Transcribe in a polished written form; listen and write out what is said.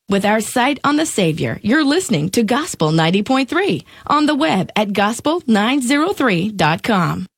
With our sight on the Savior, you're listening to Gospel 90.3 on the web at gospel903.com.